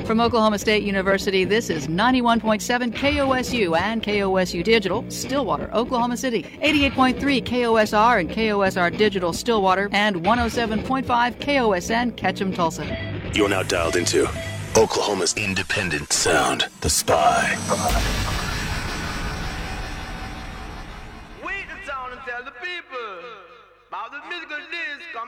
From Oklahoma State University, this is 91.7 KOSU and KOSU Digital, Stillwater, Oklahoma City, 88.3 KOSR and KOSR Digital, Stillwater, and 107.5 KOSN, Ketchum, Tulsa. You're now dialed into Oklahoma's independent sound, The Spy. Wait the town and tell the people about the musical disc coming.